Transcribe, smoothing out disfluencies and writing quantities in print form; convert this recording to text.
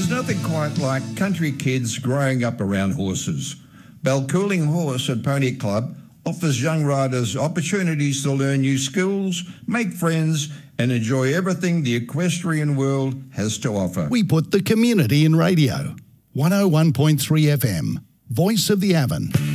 There's nothing quite like country kids growing up around horses. Balcooling Horse at Pony Club offers young riders opportunities to learn new skills, make friends, and enjoy everything the equestrian world has to offer. We put the community in radio. 101.3 FM, Voice of the Avon.